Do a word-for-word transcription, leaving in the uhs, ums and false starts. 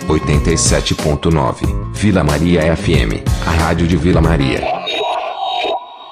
oitenta e sete ponto nove. Vila Maria F M, a rádio de Vila Maria.